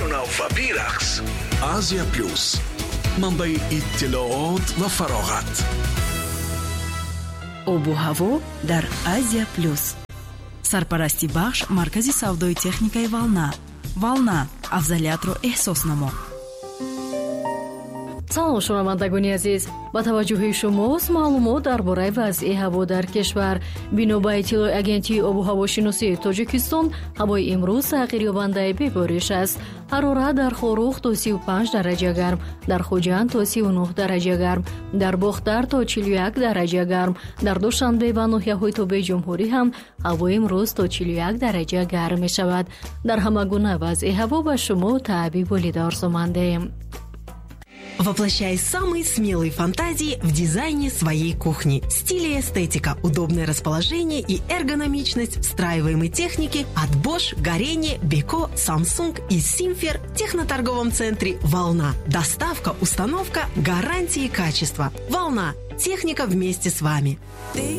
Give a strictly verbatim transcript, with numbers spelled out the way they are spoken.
روشناس و پیرکس. آسیا پلوس، منبع اطلاعات و فراغت. آب و هوا در آسیا پلوس. سرپرستی بخش مرکز سودای تکنیکای والنا. والنا افضلیت را احساس نما. салом шунавандагони азиз, ба таваҷҷӯҳи шумост маълумот дар бораи вазъи ҳаво дар кишвар. бино ба иттилои агентии обу ҳавошиносии тоҷикистон, ҳавои имрӯз тағйирёбандаи бебориш аст. ҳарорат дар хорух то сию панҷ дараҷа гарм, дар хуҷанд то сию нӯҳ дараҷа гарм, дар бохтар то чилу як дараҷа гарм, дар душанбе ва ноҳияҳои тобеи ҷумҳурӣ ҳам ҳавои имрӯз то чилу як дараҷа гарм мешавад. дар ҳама гуна вазъи ҳаво ба шумо таъби болида орзумандем. Воплощай самые смелые фантазии в дизайне своей кухни. Стиль и эстетика, удобное расположение и эргономичность встраиваемой техники от Bosch, Горение, Beko, Samsung и Simfer в техноторговом центре «Волна». Доставка, установка, гарантии качества. «Волна». Техника вместе с вами.